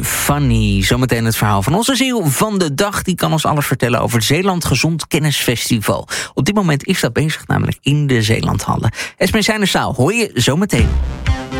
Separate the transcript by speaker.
Speaker 1: Funny. Zometeen het verhaal van onze ziel van de dag. Die kan ons alles vertellen over het Zeeland Gezond Kennisfestival. Op dit moment is dat bezig, namelijk in de Zeelandhallen. Esme Zijnerzaal hoor je zometeen.